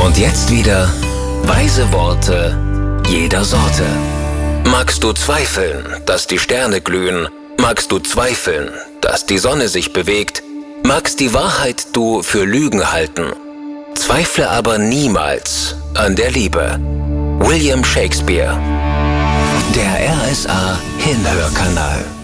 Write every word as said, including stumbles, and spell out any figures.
Und jetzt wieder weise Worte jeder Sorte. Magst du zweifeln, dass die Sterne glühen? Magst du zweifeln, dass die Sonne sich bewegt? Magst die Wahrheit du für Lügen halten? Zweifle aber niemals an der Liebe. William Shakespeare. Der R S A Hinhörkanal.